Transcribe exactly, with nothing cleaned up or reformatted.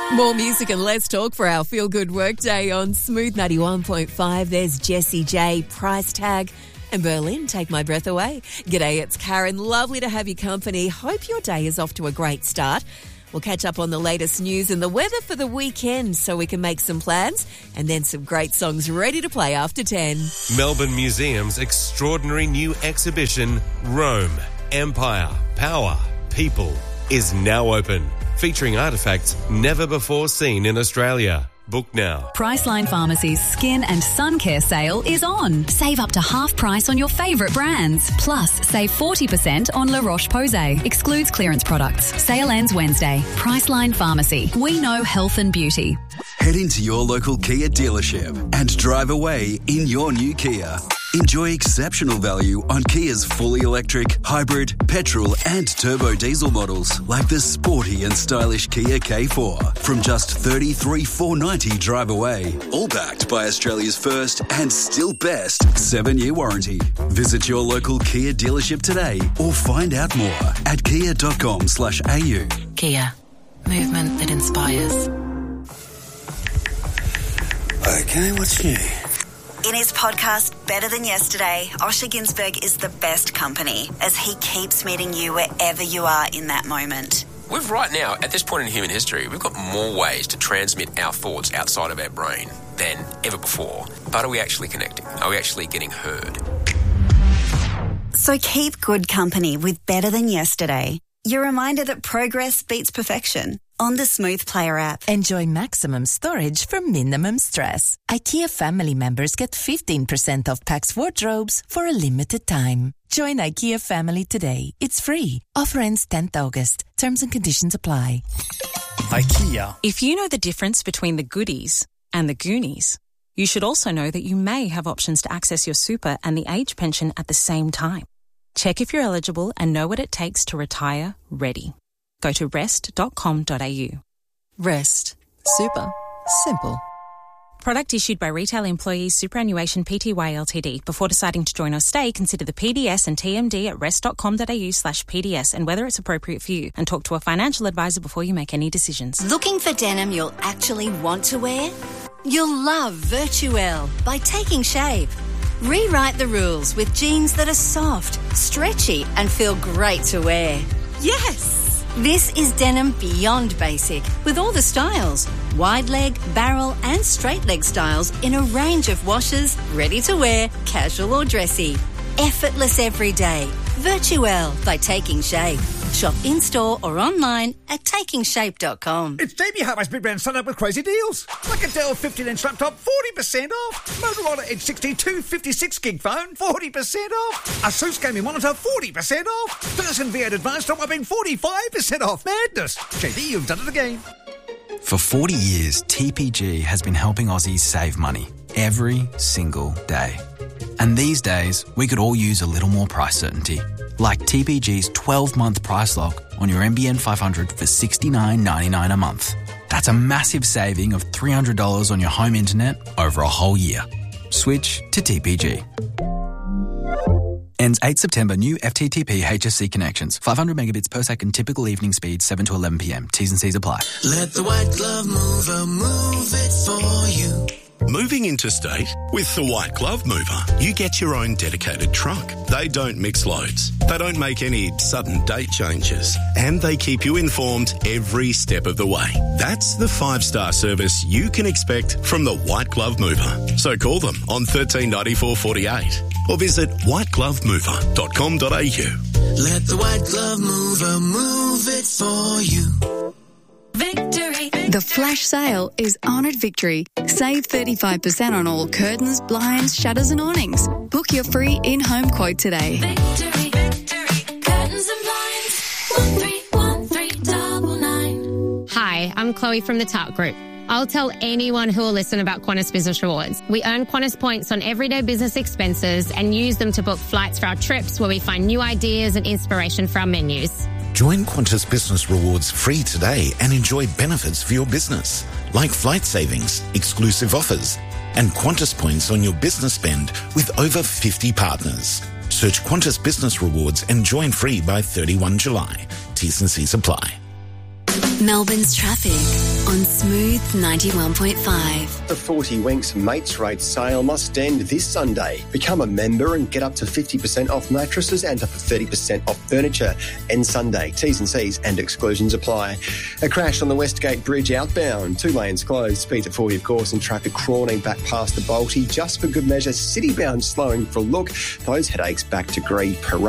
More music and less talk for our feel-good workday on Smooth ninety-one point five. There's Jessie J, Price Tag, and Berlin, Take My Breath Away. G'day, it's Karen. Lovely to have your company. Hope your day is off to a great start. We'll catch up on the latest news and the weather for the weekend so we can make some plans, and then some great songs ready to play after ten. Melbourne Museum's extraordinary new exhibition, Rome, Empire, Power, People, is now open, featuring artefacts never before seen in Australia. Book now. Priceline Pharmacy's Skin and Sun Care sale is on. Save up to half price on your favourite brands. Plus, save forty percent on La Roche-Posay. Excludes clearance products. Sale ends Wednesday. Priceline Pharmacy. We know health and beauty. Head into your local Kia dealership and drive away in your new Kia. Enjoy exceptional value on Kia's fully electric, hybrid, petrol and turbo diesel models like the sporty and stylish Kia K four from just thirty-three thousand four hundred ninety dollars drive away. All backed by Australia's first and still best seven-year warranty. Visit your local Kia dealership today or find out more at kia.com slash au. Kia. Movement that inspires. Okay, what's new? In his podcast, Better Than Yesterday, Osher Ginsberg is the best company as he keeps meeting you wherever you are in that moment. We've right now, at this point in human history, we've got more ways to transmit our thoughts outside of our brain than ever before. But are we actually connecting? Are we actually getting heard? So keep good company with Better Than Yesterday. Your reminder that progress beats perfection on the Smooth Player app. Enjoy maximum storage for minimum stress. IKEA family members get fifteen percent off Pax wardrobes for a limited time. Join IKEA family today. It's free. Offer ends tenth August. Terms and conditions apply. IKEA. If you know the difference between the goodies and the Goonies, you should also know that you may have options to access your super and the age pension at the same time. Check if you're eligible and know what it takes to retire ready. Go to rest dot com dot a u. Rest. Super. Simple. Product issued by Retail Employees Superannuation Pty Ltd. Before deciding to join or stay, consider the P D S and T M D at rest dot com dot a u slash P D S and whether it's appropriate for you, and talk to a financial advisor before you make any decisions. Looking for denim you'll actually want to wear? You'll love Virtuelle by Taking Shape. Rewrite the rules with jeans that are soft, stretchy and feel great to wear. Yes! This is denim beyond basic with all the styles. Wide leg, barrel and straight leg styles in a range of washes, ready to wear, casual or dressy. Effortless every day. Virtuelle by Taking Shape. Shop in-store or online at taking shape dot com. It's J B Hi-Fi's Big Brand Sun Up with crazy deals. Like a Dell fifteen-inch laptop, forty percent off. Motorola Edge sixty-two fifty-six gig phone, forty percent off. Asus gaming monitor, forty percent off. Dyson V eight Advanced top whopping forty-five percent off. Madness. J B, you've done it again. For forty years, T P G has been helping Aussies save money every single day. And these days, we could all use a little more price certainty. Like T P G's twelve-month price lock on your N B N five hundred for sixty-nine ninety-nine a month. That's a massive saving of three hundred dollars on your home internet over a whole year. Switch to T P G. Ends eighth September. New F T T P H S C connections. five hundred megabits per second. Typical evening speed seven to eleven p.m. T's and C's apply. Let the White Glove Mover move it for you. Moving interstate? With the White Glove Mover, you get your own dedicated truck. They don't mix loads. They don't make any sudden date changes. And they keep you informed every step of the way. That's the five-star service you can expect from the White Glove Mover. So call them on thirteen ninety-four forty-eight or visit white glove mover dot com dot a u. Let the White Glove Mover move it for you. Victory. The flash sale is on at Victory. Save thirty-five percent on all curtains, blinds, shutters and awnings. Book your free in-home quote today. Victory, Victory, curtains and blinds, one three one three double nine. Hi, I'm Chloe from the Tart Group. I'll tell anyone who will listen about Qantas Business Rewards. We earn Qantas points on everyday business expenses and use them to book flights for our trips where we find new ideas and inspiration for our menus. Join Qantas Business Rewards free today and enjoy benefits for your business, like flight savings, exclusive offers, and Qantas points on your business spend with over fifty partners. Search Qantas Business Rewards and join free by thirty-first of July. T's and C's apply. Melbourne's traffic. on Smooth ninety-one point five. The forty Winks Mates Rate sale must end this Sunday. Become a member and get up to fifty percent off mattresses and up to thirty percent off furniture. End Sunday. T's and C's and exclusions apply. A crash on the Westgate Bridge outbound. Two lanes closed. Speed at forty, of course, and traffic crawling back past the Balti. Just for good measure, Citybound slowing for a look. Those headaches back to Gree Parade.